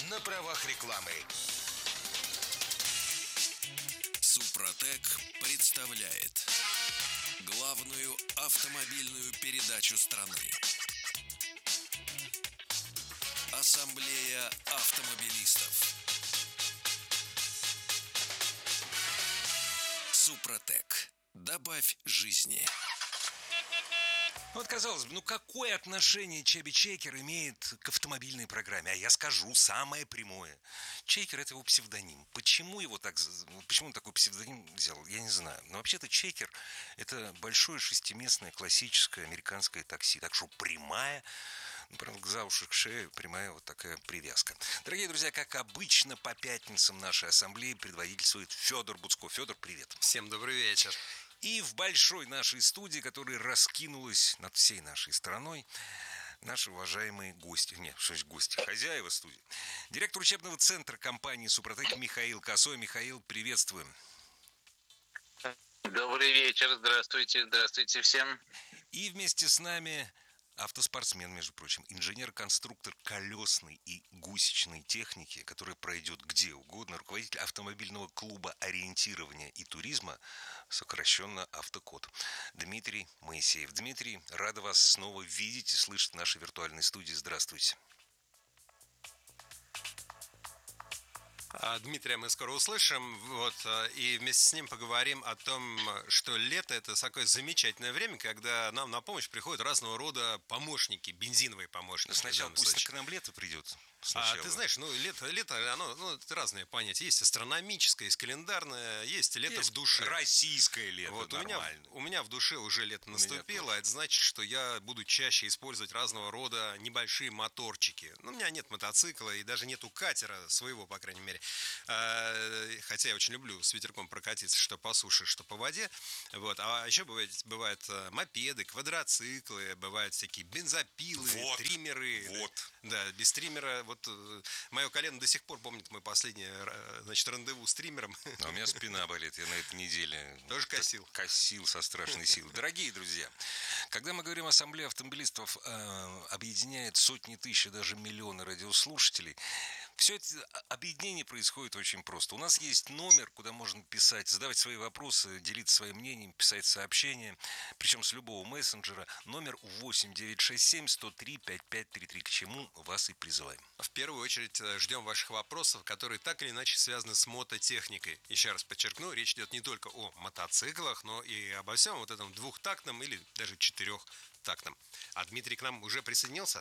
на правах рекламы. Супротек представляет главную автомобильную передачу страны. Ассамблея автомобилистов. Супротек. Добавь жизни. Вот, казалось бы, какое отношение Чеби Чекер имеет к автомобильной программе? А я скажу, самое прямое. Чекер – это его псевдоним. Почему он такой псевдоним взял, я не знаю. Но вообще-то Чекер – это большое шестиместное классическое американское такси. Так что прямая, правда, за уши к шее, прямая вот такая привязка. Дорогие друзья, как обычно, по пятницам нашей ассамблеи предводительствует Федор Буцко. Федор, привет. Всем добрый вечер. И в большой нашей студии, которая раскинулась над всей нашей страной, наши уважаемые гости. Хозяева студии. Директор учебного центра компании «Супротек» Михаил Косой. Михаил, приветствуем. Добрый вечер, здравствуйте всем. И вместе с нами автоспортсмен, между прочим, инженер-конструктор колесной и гусечной техники, который пройдет где угодно, руководитель автомобильного клуба ориентирования и туризма, сокращенно «Автокод», Дмитрий Моисеев. Дмитрий, рада вас снова видеть и слышать в нашей виртуальной студии. Здравствуйте. Дмитрия мы скоро услышим, и вместе с ним поговорим о том, что лето – это такое замечательное время, когда нам на помощь приходят разного рода помощники, бензиновые помощники. Сначала пусть к нам лето придет. Ты знаешь, лето, оно это разные понятия. Есть астрономическое, есть календарное, есть лето в душе. Российское лето, нормально. У меня в душе уже лето наступило, а это значит, что я буду чаще использовать разного рода небольшие моторчики. У меня нет мотоцикла и даже нету катера своего, по крайней мере. Хотя я очень люблю с ветерком прокатиться, что по суше, что по воде. А еще бывают мопеды, квадроциклы, бывают всякие бензопилы, триммеры. Да, без триммера. Мое колено до сих пор помнит мое последнее, рандеву с триммером. А у меня спина болит, я на этой неделе тоже косил. Косил со страшной силой. Дорогие друзья, когда мы говорим о ассамблее автомобилистов, объединяет сотни тысяч и даже миллионы радиослушателей, все это объединение происходит очень просто. У нас есть номер, куда можно писать, задавать свои вопросы, делиться своим мнением, писать сообщения, причем с любого мессенджера. Номер 8-967-103-5533, к чему вас и призываем. В первую очередь ждем ваших вопросов, которые так или иначе связаны с мототехникой. Еще раз подчеркну, речь идет не только о мотоциклах, но и обо всем этом двухтактном или даже четырехтактном. А Дмитрий к нам уже присоединился?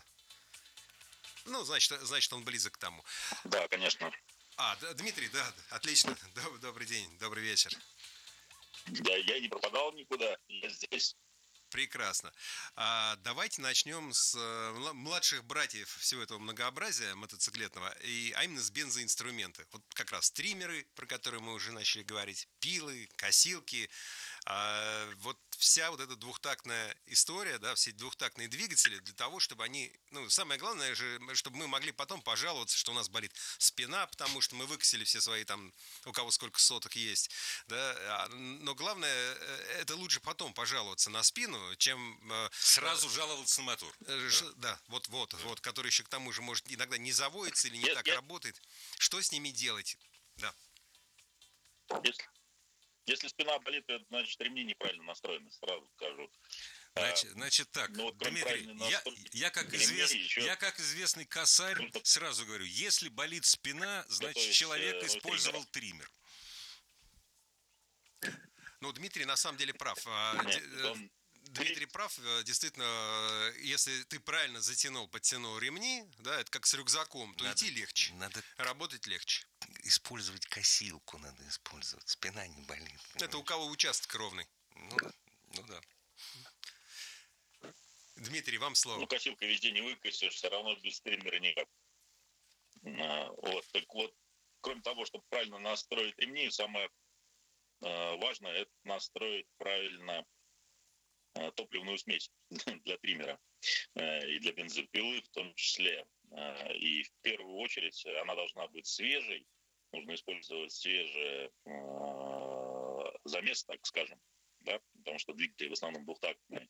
Значит, он близок к тому. Да, конечно. Дмитрий, да, отлично. Добрый день, добрый вечер. Я не пропадал никуда, я здесь. Прекрасно. Давайте начнем с младших братьев всего этого многообразия мотоциклетного, а именно с бензоинструмента. Вот как раз триммеры, про которые мы уже начали говорить, пилы, косилки. Вся эта двухтактная история, да, все двухтактные двигатели для того, чтобы они, самое главное же, чтобы мы могли потом пожаловаться, что у нас болит спина, потому что мы выкосили все свои у кого сколько соток есть, да, но главное, это лучше потом пожаловаться на спину, чем сразу жаловаться на мотор. Да, который еще к тому же может иногда не заводится или не так работает. Что с ними делать? Да. Если спина болит, то значит ремни неправильно настроены, сразу скажу. Значит так, Дмитрий, я как известный косарь сразу говорю, если болит спина, значит человек использовал триммер. Дмитрий на самом деле прав. Дмитрий прав, действительно, если ты правильно подтянул ремни, да, это как с рюкзаком, то идти легче, работать легче. Использовать косилку надо использовать, спина не болит. Понимаешь? Это у кого участок ровный. Да. Дмитрий, вам слово. Косилка везде не выкосишь, все равно без триммера никак. Кроме того, чтобы правильно настроить ремни, самое важное – это настроить правильно топливную смесь для триммера и для бензопилы в том числе. И в первую очередь она должна быть свежей. Нужно использовать свежий замес, так скажем, да, потому что двигатели в основном двухтактные.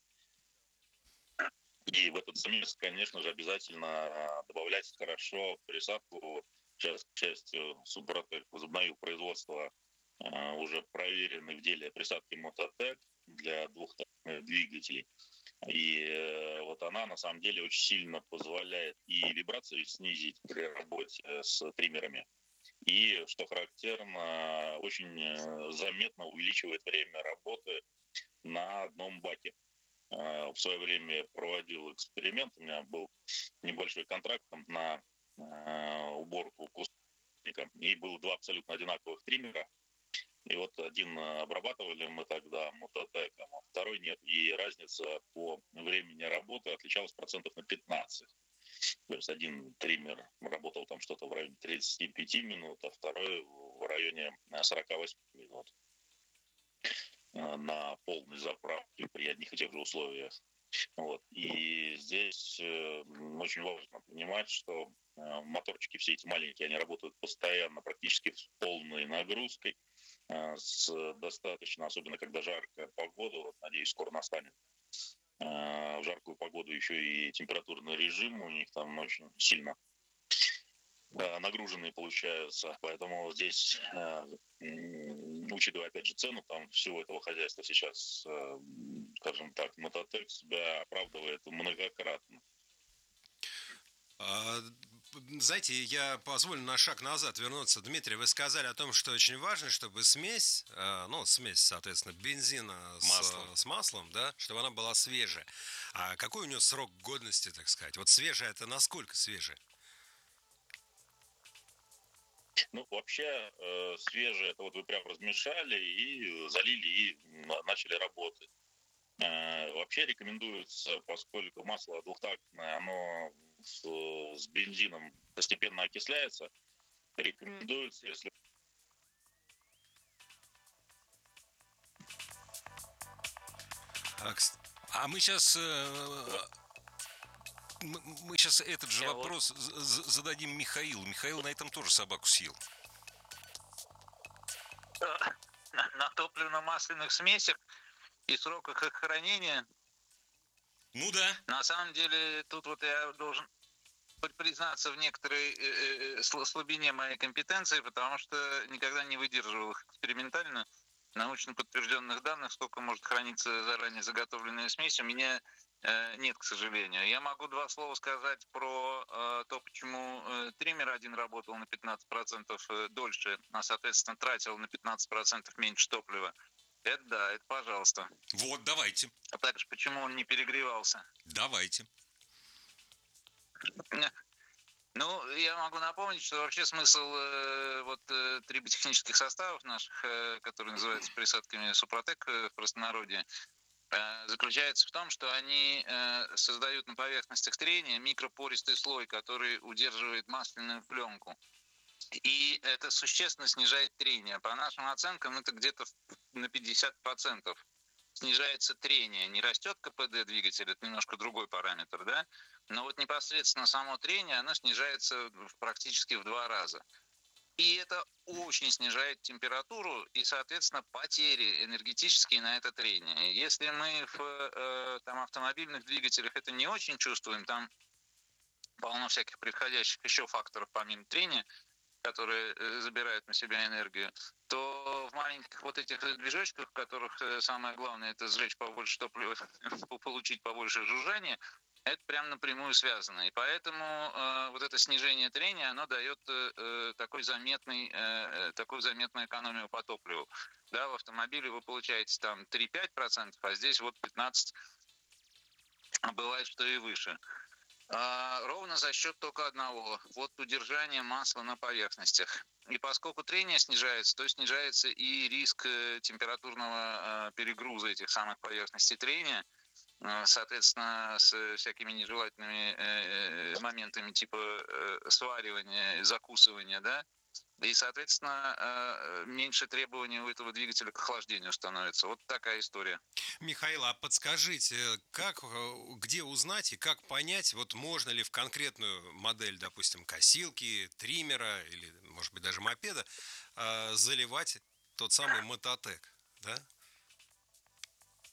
И в этот замес, конечно же, обязательно добавлять хорошо присадку сейчас, к счастью, Супротек возобновил производство уже проверенной в деле присадки Мототек для двухтактных двигателей. И вот она на самом деле очень сильно позволяет и вибрации снизить при работе с триммерами, и, что характерно, очень заметно увеличивает время работы на одном баке. В свое время проводил эксперимент, у меня был небольшой контракт на уборку кустарника, и было два абсолютно одинаковых триммера. И вот один обрабатывали мы тогда мототеком, а второй нет. И разница по времени работы отличалась процентов на 15. То есть один триммер работал там что-то в районе 35 минут, а второй в районе 48 минут на полной заправке при одних и тех же условиях. Вот. И здесь очень важно понимать, что моторчики все эти маленькие, они работают постоянно, практически с полной нагрузкой, с достаточно, особенно когда жаркая погода, вот, надеюсь, скоро настанет, в жаркую погоду еще и температурный режим у них там очень сильно нагруженные получаются. Поэтому здесь, учитывая, опять же, цену там всего этого хозяйства сейчас, скажем так, Мототек себя оправдывает многократно. Знаете, я позволю на шаг назад вернуться. Дмитрий, вы сказали о том, что очень важно, чтобы смесь, смесь, соответственно, бензина с маслом, да, чтобы она была свежая. А какой у нее срок годности, так сказать? Вот свежая, это насколько свежая? Ну, вообще, свежее, это вот вы прям размешали и залили, и начали работать. Вообще рекомендуется, поскольку масло двухтактное, оно с бензином постепенно окисляется, рекомендуется, если... Мы сейчас... Мы сейчас этот же вопрос зададим Михаилу. Михаил на этом тоже собаку съел. На топливно-масляных смесях и сроках их хранения. Ну да. На самом деле, тут вот я должен признаться в некоторой слабине моей компетенции, потому что никогда не выдерживал их экспериментально. Научно подтвержденных данных, сколько может храниться заранее заготовленная смесь, у меня нет, к сожалению. Я могу два слова сказать про то, почему триммер один работал на 15% дольше, а, соответственно, тратил на 15% меньше топлива. Это да, это пожалуйста. Вот, давайте. А также, почему он не перегревался. Давайте. Ну, я могу напомнить, что вообще смысл триботехнических составов наших, которые называются присадками Супротек в простонародье, заключается в том, что они создают на поверхностях трения микропористый слой, который удерживает масляную пленку. И это существенно снижает трение. По нашим оценкам, это где-то на 50% снижается трение. Не растет КПД двигателя, это немножко другой параметр, да? Но вот непосредственно само трение, оно снижается практически в 2 раза. И это очень снижает температуру и, соответственно, потери энергетические на это трение. Если мы в автомобильных двигателях это не очень чувствуем, там полно всяких приходящих еще факторов помимо трения, которые забирают на себя энергию, то в маленьких вот этих движочках, в которых самое главное это сжечь побольше топлива, получить побольше жужжания, это прям напрямую связано. И поэтому вот это снижение трения, оно дает такую заметную экономию по топливу. Да, в автомобиле вы получаете там 3-5%, а здесь вот 15%, а бывает, что и выше. Ровно за счет только одного. Вот удержания масла на поверхностях. И поскольку трение снижается, то снижается и риск температурного перегруза этих самых поверхностей трения, соответственно, с всякими нежелательными моментами типа сваривания, закусывания, да, и, соответственно, меньше требований у этого двигателя к охлаждению становится. Вот такая история. Михаил, а подскажите, где узнать и как понять, вот можно ли в конкретную модель, допустим, косилки, триммера или, может быть, даже мопеда заливать тот самый Мототек, да?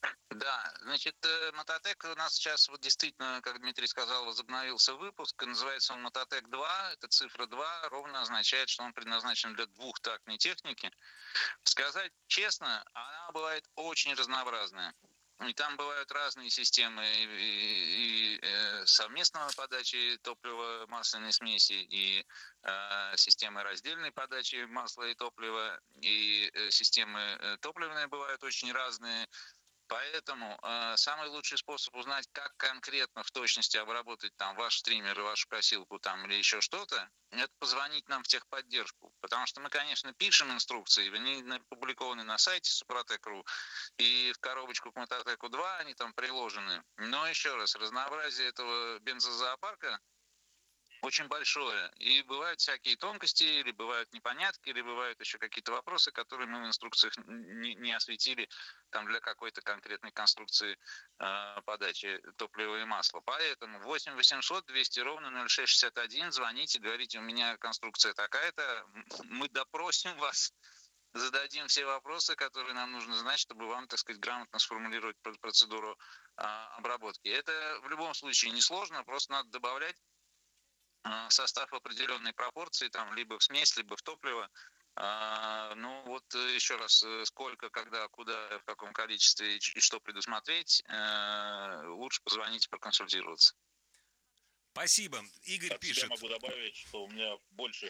Да, значит, Мототек у нас сейчас вот действительно, как Дмитрий сказал, возобновился выпуск. Называется он Мототек 2. Это цифра 2 ровно означает, что он предназначен для двухтактной техники. Сказать честно, она бывает очень разнообразная. И там бывают разные системы совместного подачи топлива масляной смеси, и системы раздельной подачи масла и топлива, и системы топливные бывают очень разные. Поэтому самый лучший способ узнать, как конкретно в точности обработать там ваш стример, вашу косилку там или еще что-то, это позвонить нам в техподдержку. Потому что мы, конечно, пишем инструкции, они опубликованы на сайте Супротек.ру, и в коробочку к Мототеку 2 они там приложены. Но еще раз, разнообразие этого бензозоопарка очень большое. И бывают всякие тонкости, или бывают непонятки, или бывают еще какие-то вопросы, которые мы в инструкциях не осветили там для какой-то конкретной конструкции подачи топлива и масла. Поэтому 8 800 200 ровно 0661, звоните, говорите, у меня конструкция такая-то, мы допросим вас, зададим все вопросы, которые нам нужно знать, чтобы вам, так сказать, грамотно сформулировать процедуру обработки. Это в любом случае несложно, просто надо добавлять состав определенной пропорции, там, либо в смесь, либо в топливо. Ну, вот еще раз, сколько, когда, куда, в каком количестве и что предусмотреть, лучше позвонить и проконсультироваться. Спасибо. Игорь От пишет. себя могу добавить, что у меня больше...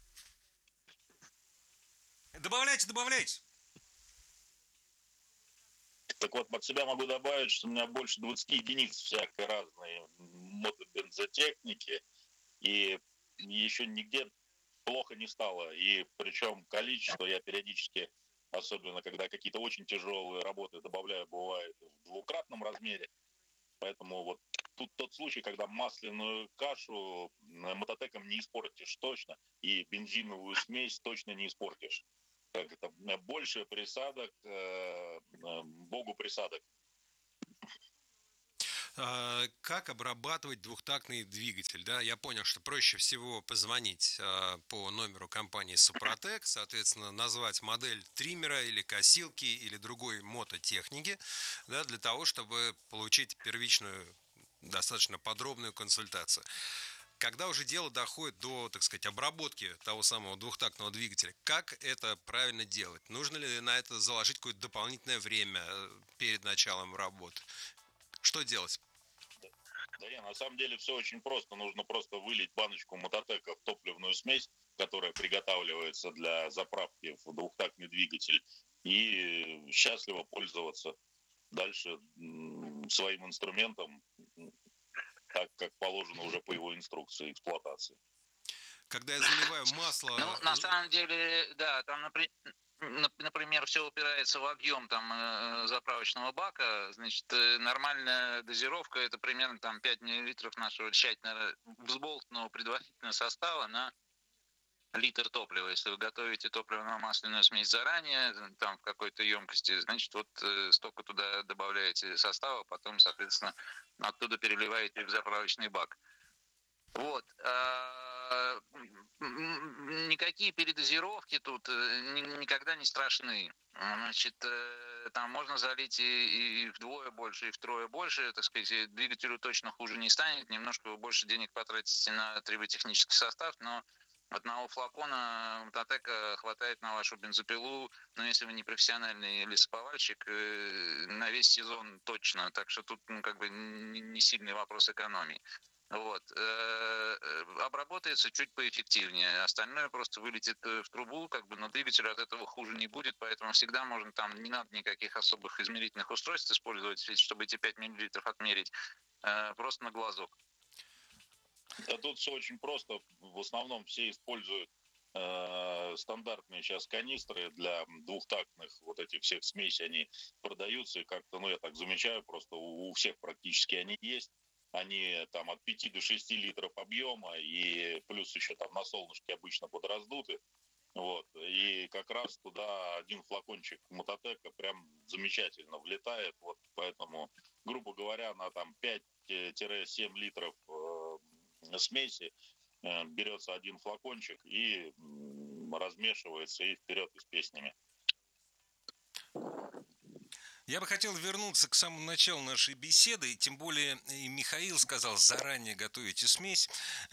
Добавляйте. Так вот, от себя могу добавить, что у меня больше 20 единиц всякой разной мотобензотехники, и еще нигде плохо не стало. И причем количество я периодически, особенно когда какие-то очень тяжелые работы добавляю, бывает в двукратном размере. Поэтому вот тут тот случай, когда масляную кашу мототеком не испортишь точно, и бензиновую смесь точно не испортишь. Как это, больше присадок, богу присадок. Как обрабатывать двухтактный двигатель? Да, я понял, что проще всего позвонить по номеру компании Супротек, соответственно, назвать модель триммера или косилки или другой мототехники, да, для того, чтобы получить первичную, достаточно подробную консультацию. Когда уже дело доходит до, так сказать, обработки того самого двухтактного двигателя, как это правильно делать? Нужно ли на это заложить какое-то дополнительное время перед началом работы? Что делать? Да нет, на самом деле все очень просто. Нужно просто вылить баночку мототека в топливную смесь, которая приготавливается для заправки в двухтактный двигатель, и счастливо пользоваться дальше своим инструментом, так как положено уже по его инструкции эксплуатации. Когда я заливаю масло... Ну, на самом деле, да, там, например, все упирается в объем там заправочного бака. Значит, нормальная дозировка — это примерно там 5 мл нашего тщательно взболтанного предварительного состава на литр топлива. Если вы готовите топливно-масляную смесь заранее, там в какой-то емкости, значит, вот столько туда добавляете состава, потом, соответственно, оттуда переливаете в заправочный бак. Вот. Никакие передозировки тут никогда не страшны. Значит, там можно залить и вдвое больше, и втрое больше, так сказать, двигателю точно хуже не станет, немножко вы больше денег потратите на триботехнический состав, но одного флакона Мототека хватает на вашу бензопилу, но если вы не профессиональный лесоповальщик, на весь сезон точно, так что тут как бы не сильный вопрос экономии. Вот. Обработается чуть поэффективнее. Остальное просто вылетит в трубу, как бы, но двигателю от этого хуже не будет, поэтому всегда можно там, не надо никаких особых измерительных устройств использовать, чтобы эти 5 мл отмерить, просто на глазок. Да тут все очень просто. В основном все используют стандартные сейчас канистры для двухтактных вот этих всех смесей. Они продаются, и как-то, ну, я так замечаю, просто у всех практически они есть. Они там от 5 до 6 литров объема, и плюс еще там на солнышке обычно подраздуты. Вот. И как раз туда один флакончик Мототека прям замечательно влетает. Вот поэтому, грубо говоря, на там 5-7 литров смеси берется один флакончик и размешивается, и вперед и с песнями. Я бы хотел вернуться к самому началу нашей беседы, тем более и Михаил сказал, заранее готовите смесь.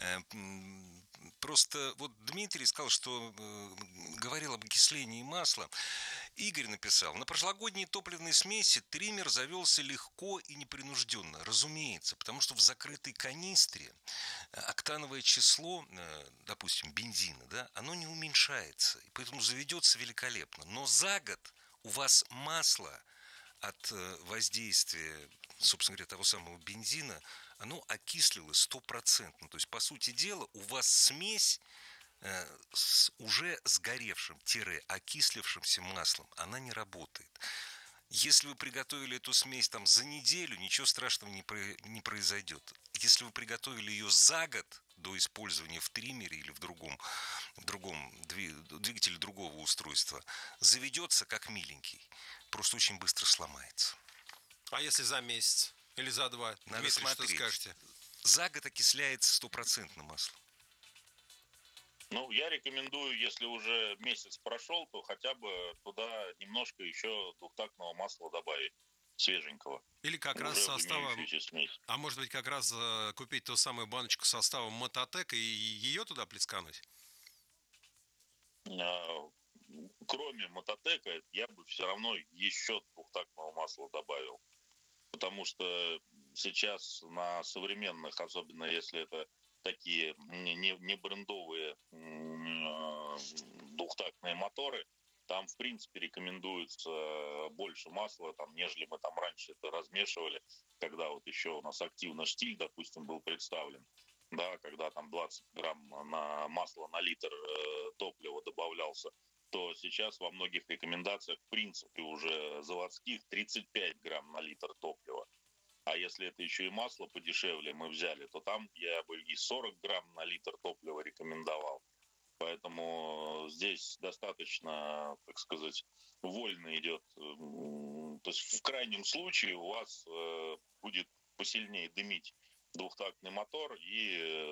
Просто вот Дмитрий сказал, что говорил об окислении масла. Игорь написал, на прошлогодней топливной смеси триммер завелся легко и непринужденно, разумеется, потому что в закрытой канистре октановое число, допустим, бензина, да, оно не уменьшается, и поэтому заведется великолепно. Но за год у вас масло от воздействия, собственно говоря, того самого бензина, оно окислилось 100%. То есть, по сути дела, у вас смесь с уже сгоревшим-окислившимся маслом, она не работает. Если вы приготовили эту смесь там за неделю, ничего страшного не произойдет. Если вы приготовили ее за год до использования в триммере или в другом двигателе другого устройства, заведется как миленький. Просто очень быстро сломается. А если за месяц или за два? Надо Дмитрий, смотреть. что скажете? За год окисляется 100% масло. Ну, я рекомендую, если уже месяц прошел, то хотя бы туда немножко еще двухтактного масла добавить, свеженького. Или как раз Уже в составом, имеющуюся смесь. а может быть как раз купить ту самую баночку с составом Мототек и ее туда плескануть? Кроме Мототека, я бы все равно еще двухтактного масла добавил. Потому что сейчас на современных, особенно если это такие не брендовые двухтактные моторы, там, в принципе, рекомендуется больше масла, там, нежели мы там раньше это размешивали, когда вот еще у нас активно штиль, допустим, был представлен, да, когда там 20 грамм на масло на литр топлива добавлялся, то сейчас во многих рекомендациях, в принципе, уже заводских 35 грамм на литр топлива. А если это еще и масло подешевле мы взяли, то там я бы и 40 грамм на литр топлива рекомендовал. Поэтому здесь достаточно, так сказать, вольно идет. То есть в крайнем случае у вас будет посильнее дымить двухтактный мотор, и